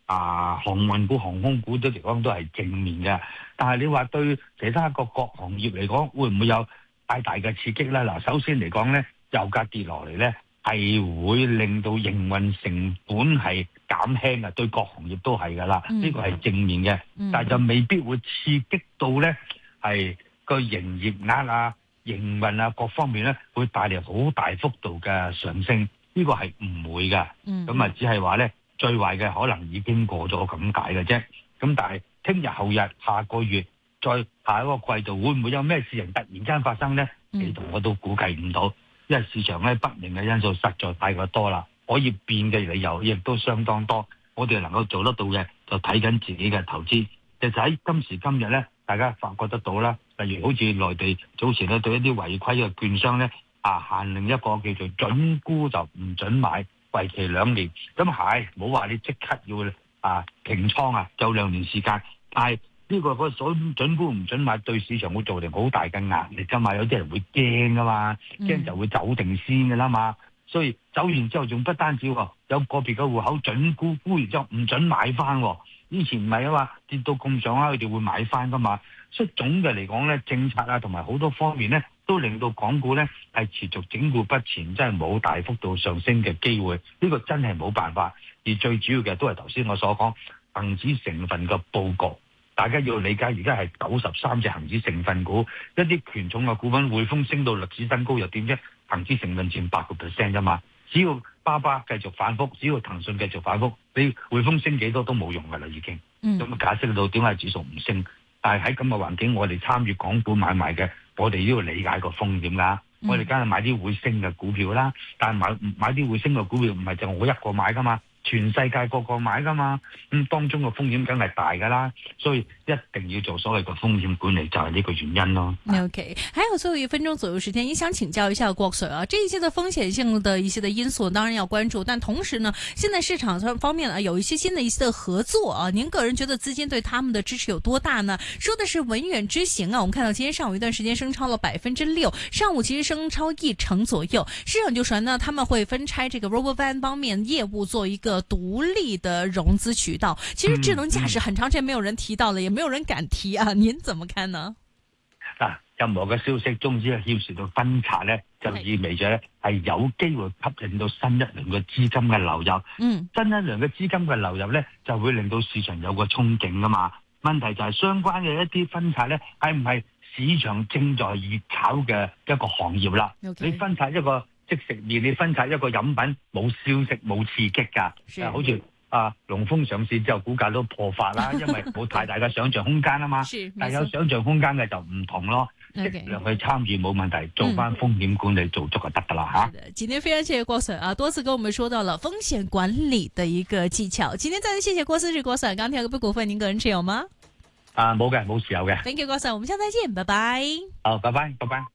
航運股、航空股都嚟講都係正面嘅。但係你話對其他各行業嚟講，會唔會有大嘅刺激咧？嗱，首先嚟講咧，油價跌落嚟咧，係會令到營運成本係減輕嘅，對各行業都係噶啦，呢個係正面嘅。但係就未必會刺激到咧，係個營業額啊、營運啊各方面咧，會帶嚟好大幅度嘅上升。呢個係唔會㗎。咁啊，只係話咧，最壞嘅可能已經過咗咁解嘅啫。咁但係聽日、後日、下個月、再下一個季度，會唔會有咩事情突然間發生咧？其實我都估計唔到，因為市場咧不明嘅因素實在太過多啦，可以變嘅理由亦都相當多。我哋能夠做得到嘅，就睇緊自己嘅投資。其實喺今時今日咧，大家發覺得到啦。例如好似內地早前咧對一啲違規嘅券商咧，限令一個叫做準沽就唔準買，為期2年。咁係冇話你即刻要停倉就2年時間，但係呢個準沽唔準買對市場會造成好大嘅壓力噶嘛，有啲人會驚噶嘛，驚就會走定先噶啦嘛。所以走完之後仲不單止喎，有個別嘅戶口準沽，沽完之後唔準買翻。以前唔係啊嘛，跌到咁上下佢哋會買翻噶嘛。所以總嘅嚟講咧，政策同埋好多方面咧，都令到港股咧係持續整固不前，真係冇大幅度上升嘅機會。呢個真係冇辦法。而最主要嘅都係頭先我所講恒指成分嘅佈局。大家要理解，而家係93隻恒指成分股，一啲權重嘅股份，匯豐升到歷史新高又點啫？恒指成分佔8% 啫嘛。只要巴巴繼續反覆，只要騰訊繼續反覆，你匯豐升幾多都冇用噶啦，已經。咁解釋到點解指數唔升？但係喺咁嘅環境，我哋參與港股買賣嘅，我哋都要理解個風險㗎。我哋梗係買啲會升嘅股票啦，但係買啲會升嘅股票唔係就我一個買㗎嘛。全世界個個買噶嘛，當中嘅風險梗係大噶啦，所以一定要做所謂嘅風險管理，就係呢個原因咯。 OK， 還有最後1分鐘左右時間，也想請教一下郭 Sir 啊，這一些的風險性的一些的因素，當然要關注，但同時呢，現在市場方面有一些新的一些的合作啊，您個人覺得資金對他們的支持有多大呢？說的是文遠之行啊，我們看到今天上午一段時間升超了6%，上午其實升超1%左右，市場就傳呢，他們會分拆這個 RoboVan 方面業務做一個獨立的融資渠道。其實智能駕駛很長時間沒有人提到了，也沒有人敢提啊，您怎麼看呢？ 任何嘅消息，總之牽涉到分拆咧，就意味着咧係有機會吸引到新一輪嘅資金嘅流入。新一輪嘅資金嘅流入咧，就會令到市場有個憧憬噶嘛。問題就係相關嘅一啲分拆咧，係唔係市場正在熱炒嘅一個行業啦？你分拆一個即食麵，你分拆一個飲品，冇消息冇刺激㗎。好似龍豐上市之後，股價都破發啦，因為冇太大嘅想像空間啊嘛。但係有想像空間嘅就唔同咯。適量去參與冇問題，做翻風險管理做足就得㗎啦嚇。 今天非常謝謝郭 Sir 啊，多次跟我們說到了風險管理的一個技巧。今天再次謝謝郭 Sir，郭 Sir，鋼鐵股份您個人持有嗎？ 冇嘅，冇持有嘅。 Thank you， 郭 Sir，我們下次再見，拜拜。 好，拜拜，拜拜。